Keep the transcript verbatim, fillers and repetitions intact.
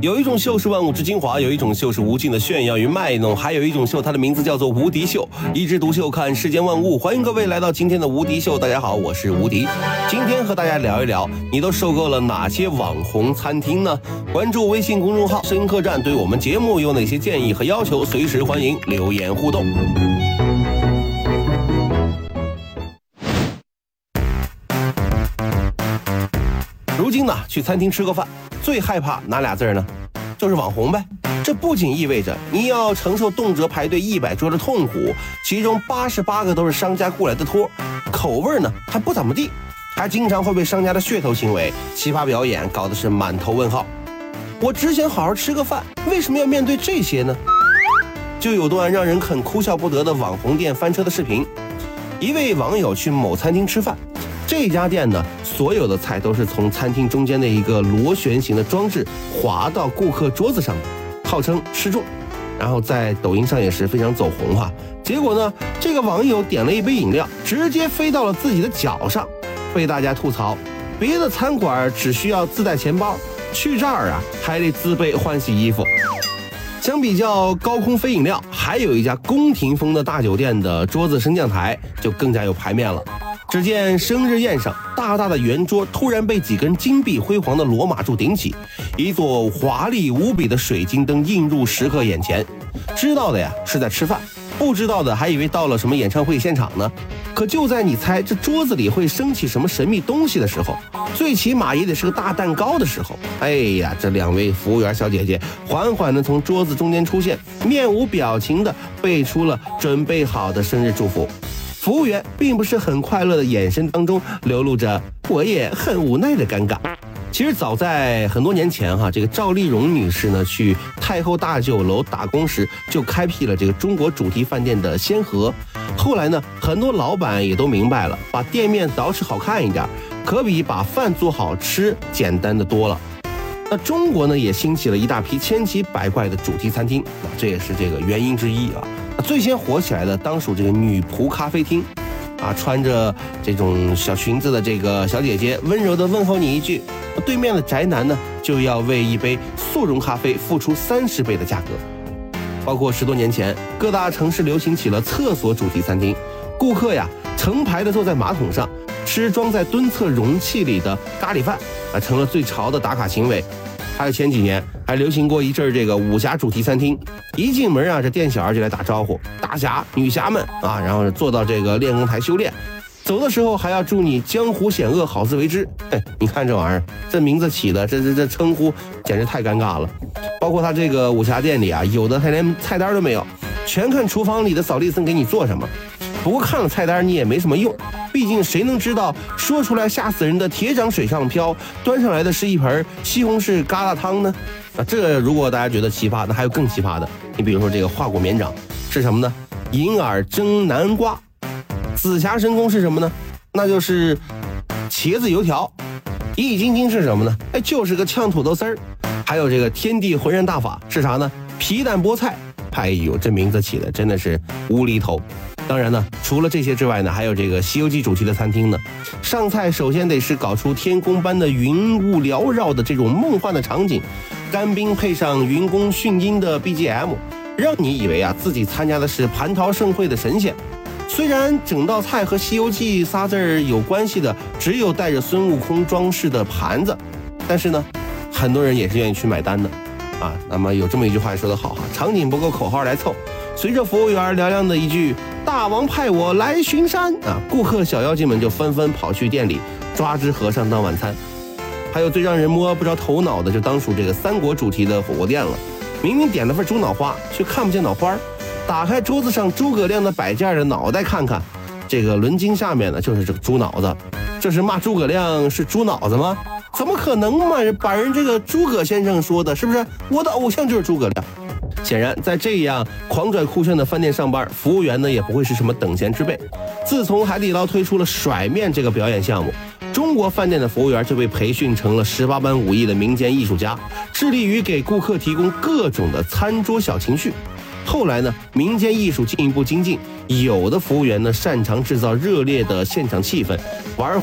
有一种秀是万物之精华，有一种秀是无尽的炫耀与卖弄，还有一种秀，它的名字叫做无敌秀。一枝独秀，看世间万物。欢迎各位来到今天的无敌秀。大家好，我是无敌。今天和大家聊一聊，你都受够了哪些网红餐厅呢？关注微信公众号声音客栈，对我们节目有哪些建议和要求，随时欢迎留言互动。如今呢，去餐厅吃个饭，最害怕哪俩字呢？就是网红呗。这不仅意味着你要承受动辄排队一百桌的痛苦，其中八十八个都是商家雇来的托，口味呢还不怎么地，还经常会被商家的噱头行为、奇葩表演搞得是满头问号。我只想好好吃个饭，为什么要面对这些呢？就有段让人很哭笑不得的网红店翻车的视频。一位网友去某餐厅吃饭，这家店呢，所有的菜都是从餐厅中间的一个螺旋形的装置滑到顾客桌子上的，号称吃桌，然后在抖音上也是非常走红哈。结果呢，这个网友点了一杯饮料，直接飞到了自己的脚上，被大家吐槽。别的餐馆只需要自带钱包，去这儿啊还得自备换洗衣服。相比较高空飞饮料，还有一家宫廷风的大酒店的桌子升降台就更加有排面了。只见生日宴上，大大的圆桌突然被几根金碧辉煌的罗马柱顶起，一座华丽无比的水晶灯映入食客眼前。知道的呀是在吃饭，不知道的还以为到了什么演唱会现场呢。可就在你猜这桌子里会升起什么神秘东西的时候，最起码也得是个大蛋糕的时候，哎呀，这两位服务员小姐姐缓缓地从桌子中间出现，面无表情地背出了准备好的生日祝福。服务员并不是很快乐的眼神当中流露着我也很无奈的尴尬。其实早在很多年前哈，这个赵丽蓉女士呢去太后大酒楼打工时，就开辟了这个中国主题饭店的先河。后来呢，很多老板也都明白了，把店面捯饬好看一点，可比把饭做好吃简单的多了。那中国呢，也兴起了一大批千奇百怪的主题餐厅，那这也是这个原因之一啊。最先火起来的当属这个女仆咖啡厅。啊，穿着这种小裙子的这个小姐姐温柔地问候你一句，对面的宅男呢就要为一杯速溶咖啡付出三十倍的价格。包括十多年前，各大城市流行起了厕所主题餐厅，顾客呀成排的坐在马桶上吃装在蹲厕容器里的咖喱饭，啊，成了最潮的打卡行为。还有前几年还流行过一阵这个武侠主题餐厅，一进门啊，这店小二就来打招呼，大侠女侠们啊，然后坐到这个练功台修炼，走的时候还要祝你江湖险恶好自为之。哎，你看这玩意儿，这名字起的，这这这称呼简直太尴尬了。包括他这个武侠店里啊，有的还连菜单都没有，全看厨房里的扫地僧给你做什么。不过看了菜单你也没什么用，毕竟谁能知道说出来吓死人的铁掌水上漂，端上来的是一盆西红柿疙瘩汤呢？啊，这如果大家觉得奇葩，那还有更奇葩的。你比如说这个化骨绵掌是什么呢？银耳蒸南瓜。紫霞神功是什么呢？那就是茄子油条。易筋经是什么呢？哎，就是个呛土豆丝儿。还有这个天地浑然大法是啥呢？皮蛋菠菜。哎呦，这名字起的真的是无厘头。当然呢，除了这些之外呢，还有这个西游记主题的餐厅呢。上菜首先得是搞出天宫般的云雾缭绕的这种梦幻的场景，干冰配上云宫迅音的 B G M， 让你以为啊自己参加的是蟠桃盛会的神仙。虽然整道菜和西游记仨字儿有关系的只有带着孙悟空装饰的盘子，但是呢，很多人也是愿意去买单的啊。那么有这么一句话说得好哈，场景不够口号来凑。随着服务员嘹亮的一句大王派我来巡山啊，顾客小妖精们就纷纷跑去店里抓只和尚当晚餐。还有最让人摸不着头脑的，就当属这个三国主题的火锅店了。明明点了份猪脑花，却看不见脑花，打开桌子上诸葛亮的摆件的脑袋看看，这个轮巾下面呢就是这个猪脑子。这是骂诸葛亮是猪脑子吗？怎么可能嘛？把人这个诸葛先生说的是不是？我的偶像就是诸葛亮。显然，在这样狂拽酷炫的饭店上班，服务员呢也不会是什么等闲之辈。自从海底捞推出了甩面这个表演项目，中国饭店的服务员就被培训成了十八般武艺的民间艺术家，致力于给顾客提供各种的餐桌小情绪。后来呢，民间艺术进一步精进，有的服务员呢擅长制造热烈的现场气氛，玩